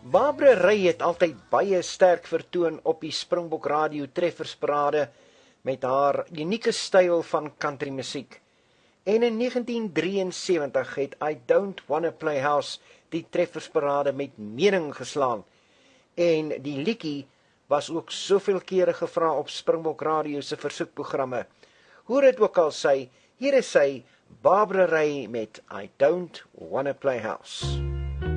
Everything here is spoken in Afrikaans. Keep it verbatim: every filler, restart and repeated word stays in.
Barbara Ray het altyd baie sterk vertoon op die Springbok Radio Treffersparade met haar unieke styl van country musiek. En in negentien drieënsewentig het I Don't Wanna Play House die Treffersparade met mening geslaan. En die liedjie was ook soveel kere gevra op Springbok Radio se versoekprogramme. Hoe dit ook al sy, hier is sy, Barbara Ray met I Don't Wanna Play House.